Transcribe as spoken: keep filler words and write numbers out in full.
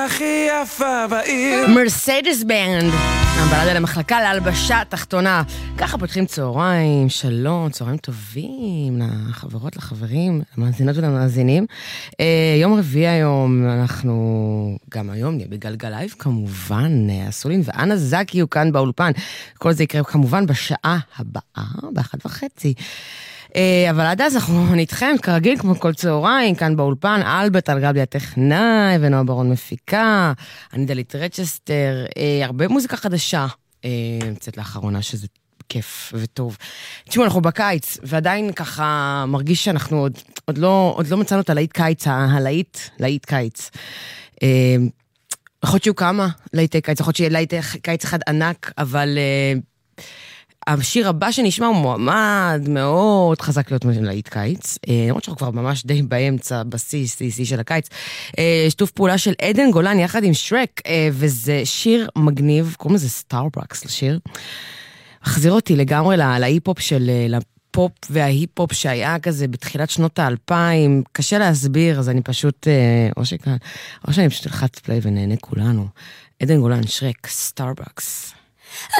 הכי יפה בעיר. מרסדס בנד, הבלדה למחלקה להלבשה תחתונה. ככה פותחים צהריים, שלום, צהריים טובים לחברות, לחברים, למאזינות ולמאזינים. יום רביעי היום, אנחנו גם היום נהיה בגלגל לייב, כמובן, אסולין ואנה זקי הוא כאן באולפן. כל זה יקרה כמובן בשעה הבאה, באחת וחצי. אבל עד אז אנחנו נתכם כרגיל כמו כל צהריים כאן באולפן, אלברט אלגבי הטכנאי ונועה ברון מפיקה, אני דלית רצ'סטר, הרבה מוזיקה חדשה יוצאת לאחרונה שזה כיף וטוב. תשמעו, אנחנו בקיץ ועדיין ככה מרגיש שאנחנו עוד, עוד, לא, עוד לא מצאנו את הלהיט קיץ, הלהיט, להיט קיץ. יכול להיות שיהיו כמה להיטי קיץ, יכול להיות שיהיה להיט קיץ אחד ענק, אבל השיר הבא שנשמע הוא מועמד מאוד חזק להיות להיט קיץ, למרות שאנחנו כבר ממש די באמצע, בסיס, סיסי של הקיץ. שיתוף פעולה של עדן גולן יחד עם שרק, וזה שיר מגניב, קוראים לזה סטארבקס לשיר. מחזיר אותי לגמרי להיפ-הופ של, לפופ וההיפ-הופ שהיה כזה בתחילת שנות האלפיים, קשה להסביר, אז אני פשוט, או שכאן, או שאני פשוט לחץ פליי ונהנה כולנו. עדן גולן, שרק, סטארבקס.